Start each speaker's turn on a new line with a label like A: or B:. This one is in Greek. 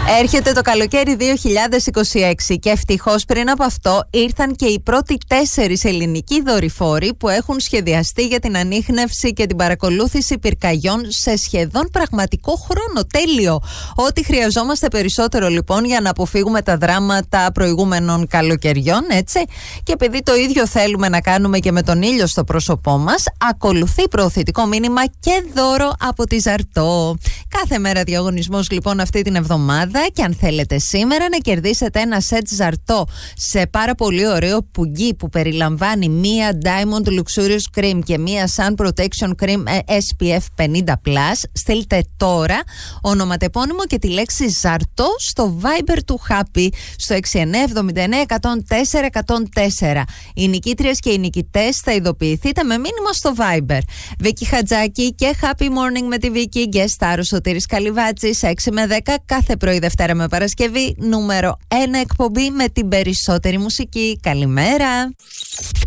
A: Έρχεται το καλοκαίρι 2026 και ευτυχώς πριν από αυτό ήρθαν και οι πρώτοι 4 ελληνικοί δορυφόροι που έχουν σχεδιαστεί για την ανίχνευση και την παρακολούθηση πυρκαγιών σε σχεδόν πραγματικό χρόνο. Τέλειο! Ό,τι χρειαζόμαστε περισσότερο λοιπόν για να αποφύγουμε τα δράματα προηγούμενων καλοκαιριών, έτσι. Και επειδή το ίδιο θέλουμε να κάνουμε και με τον ήλιο στο πρόσωπό μας, ακολουθεί προωθητικό μήνυμα και δώρο από τη Ζαρτό. Κάθε μέρα διαγωνισμός λοιπόν αυτή την εβδομάδα. Και αν θέλετε σήμερα να κερδίσετε ένα σετ Ζαρτό σε πάρα πολύ ωραίο πουγγί που περιλαμβάνει μία Diamond Luxurious Cream και μία Sun Protection Cream SPF 50+, στείλτε τώρα ονοματεπώνυμο και τη λέξη Ζαρτό στο Viber του Happy στο 6979 104 104. Οι νικήτριες και οι νικητές θα ειδοποιηθείτε με μήνυμα στο Viber. Βίκη Χατζάκη και Happy Morning με τη Βίκη, guest star ο Σωτήρης Καλυβάτσης, 6 με 10 κάθε πρωί Δευτέρα με Παρασκευή, νούμερο 1 εκπομπή με την περισσότερη μουσική. Καλημέρα!